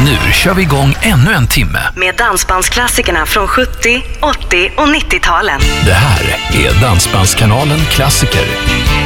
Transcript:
Nu kör vi igång ännu en timme med dansbandsklassikerna från 70, 80 och 90-talen. Det här är Dansbandskanalen Klassiker.